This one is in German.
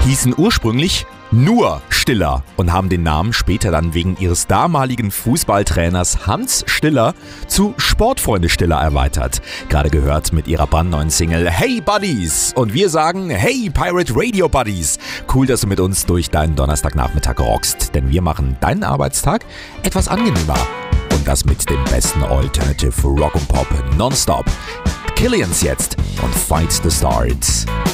hießen ursprünglich nur Stiller und haben den Namen später dann wegen ihres damaligen Fußballtrainers Hans Stiller zu Sportfreunde Stiller erweitert. Gerade gehört mit ihrer brandneuen Single Hey Buddies. Und wir sagen Hey Pirate Radio Buddies. Cool, dass du mit uns durch deinen Donnerstagnachmittag rockst, denn wir machen deinen Arbeitstag etwas angenehmer. Und das mit dem besten Alternative Rock und Pop nonstop. Killians jetzt und Fight the Stars.